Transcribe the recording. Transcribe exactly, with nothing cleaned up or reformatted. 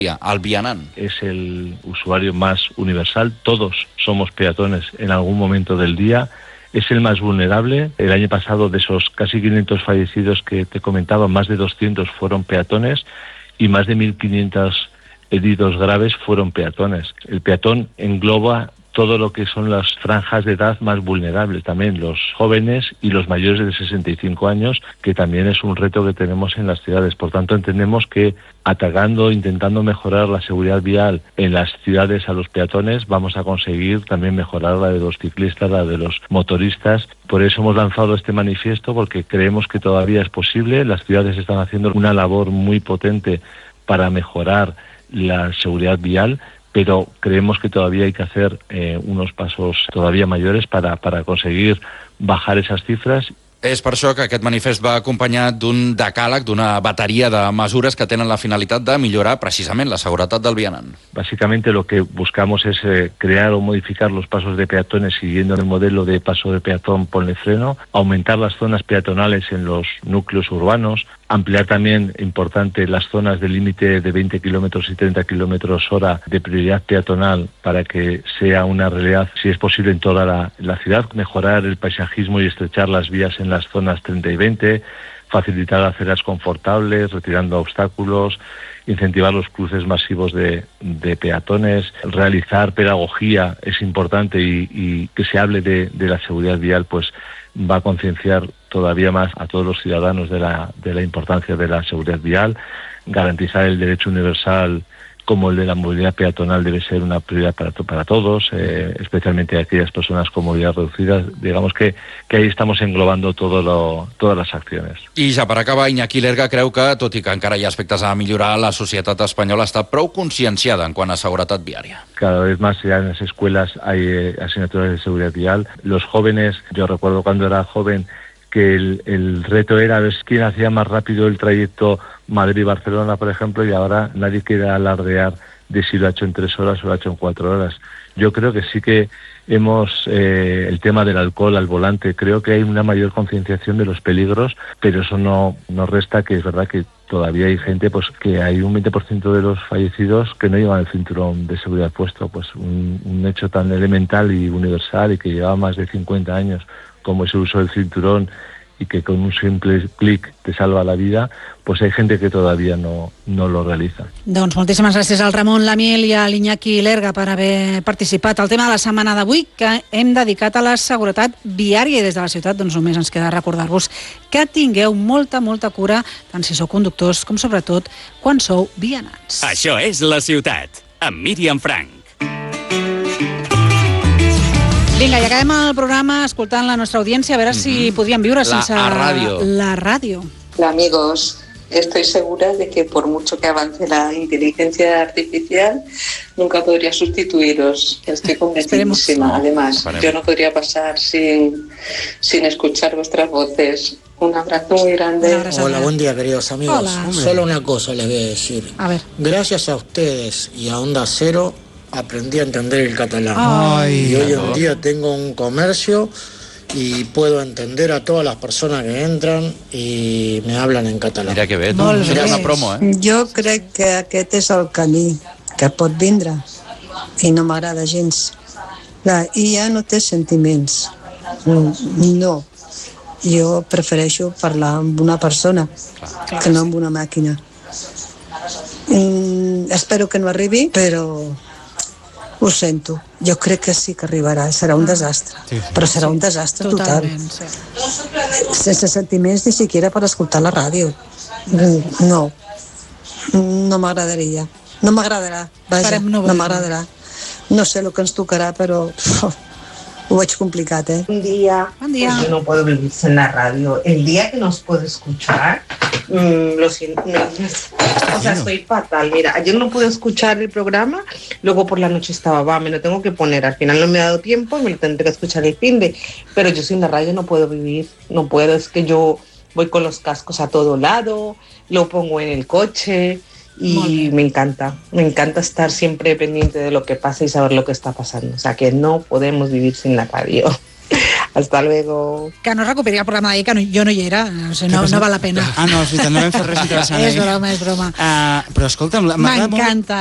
al vianant. Es el usuario más universal, todos somos peatones en algún momento del día, es el más vulnerable. El año pasado, de esos casi quinientos fallecidos que te comentaba, más de doscientos fueron peatones y más de mil quinientos heridos graves fueron peatones. El peatón engloba todo lo que son las franjas de edad más vulnerables, también los jóvenes y los mayores de sesenta y cinco años, que también es un reto que tenemos en las ciudades. Por tanto, entendemos que atacando, intentando mejorar la seguridad vial en las ciudades a los peatones, vamos a conseguir también mejorar la de los ciclistas, la de los motoristas. Por eso hemos lanzado este manifiesto, porque creemos que todavía es posible. Las ciudades están haciendo una labor muy potente para mejorar la seguridad vial, pero creemos que todavía hay que hacer eh, unos pasos todavía mayores para, para conseguir bajar esas cifras. És per això que aquest manifest va acompanyat d'un decàleg, d'una bateria de mesures que tenen la finalitat de millorar precisament la seguretat del vianant. Básicamente lo que buscamos es eh, crear o modificar los pasos de peatones siguiendo el modelo de paso de peatón ponle freno, aumentar las zonas peatonales en los núcleos urbanos, ampliar también, importante, las zonas de límite de veinte kilómetros y treinta kilómetros hora de prioridad peatonal para que sea una realidad, si es posible, en toda la, la ciudad, mejorar el paisajismo y estrechar las vías en las zonas treinta y veinte, facilitar aceras confortables, retirando obstáculos, incentivar los cruces masivos de, de peatones, realizar pedagogía es importante y, y que se hable de, de la seguridad vial, pues va a concienciar todavía más a todos los ciudadanos de la, de la importancia de la seguridad vial. Garantizar el derecho universal como el de la movilidad peatonal debe ser una prioridad para, to para todos, eh, especialmente aquellas personas con movilidad reducida. Digamos que, que ahí estamos englobando todo lo, todas las acciones. I ja per acabar, Iñaki Lerga creu que, tot i que encara hi ha aspectes a millorar, la societat espanyola està prou conscienciada en quant a seguretat viària. Cada vez más ya en las escuelas hay eh, asignaturas de seguridad vial. Los jóvenes, yo recuerdo cuando era joven, que el, el reto era ver quién hacía más rápido el trayecto Madrid-Barcelona, por ejemplo, y ahora nadie quiere alardear de si lo ha hecho en tres horas o lo ha hecho en cuatro horas. Yo creo que sí que hemos, eh, el tema del alcohol al volante, creo que hay una mayor concienciación de los peligros, pero eso no, no resta que es verdad que todavía hay gente, pues que hay un veinte por ciento de los fallecidos que no llevan el cinturón de seguridad puesto, pues un, un hecho tan elemental y universal y que lleva más de cincuenta años, como es el uso del cinturón y que con un simple clic te salva la vida, pues hay gente que todavía no, no lo realiza. Doncs moltíssimes gràcies al Ramon Lamil i a l'Iñaki Lerga per haver participat. El tema de la setmana d'avui que hem dedicat a la seguretat viària i des de la ciutat doncs només ens queda recordar-vos que tingueu molta, molta cura tant si sou conductors com sobretot quan sou vianants. Això és La Ciutat, amb Míriam Frank. Vinga, i acabem el programa escoltant la nostra audiència, a ver si mm-hmm. podrían viure sense la radio. la radio. Hola amigos, estoy segura de que por mucho que avance la inteligencia artificial, nunca podría sustituiros. Estoy convencidísima. Además, Esperemos. yo no podría pasar sin, sin escuchar vuestras voces. Un abrazo muy grande. Hola, buen día, queridos amigos. Hola. Solo una cosa les voy a decir. A ver. Gracias a ustedes y a Onda Cero aprendí a entender el catalán. Ay, y hoy en día tengo un comercio y puedo entender a todas las personas que entran i me hablan en català. Mira que bé, tu. Seria una promo, eh? Jo crec que aquest és el camí que pot vindre i no m'agrada gens. Clar, i ja no té sentiments. No. Jo prefereixo parlar amb una persona Clar. que no amb una màquina. Mm, espero que no arribi, però ho sento. Jo crec que sí que arribarà. Serà un desastre. Sí, sí. Però serà un desastre total. Sí. Sense sentiments ni siquiera per escoltar la ràdio. No. No m'agradaria. No m'agradarà. Vaja, no m'agradarà. No sé el que ens tocarà, però ho veig complicat, ¿eh? Un día, Buen día. Pues yo no puedo vivir sin la radio. El día que nos puedo escuchar, mmm, lo siento, no, o sea, estoy fatal. Mira, ayer no pude escuchar el programa, luego por la noche estaba, va, me lo tengo que poner. Al final no me ha dado tiempo y me lo tendré que escuchar el fin de. Pero yo sin la radio no puedo vivir, no puedo. Es que yo voy con los cascos a todo lado, lo pongo en el coche. Y me encanta, me encanta estar siempre pendiente de lo que pasa y saber lo que está pasando. O sea, que no podemos vivir sin la radio. Hasta luego. Que no recuperi el programa d'ahir, que no, jo no hi era, o sigui, no, no val la pena. Ah, no, és veritat, no vam fer res interessant. És broma, és broma. Uh, però escolta'm, m'encanta.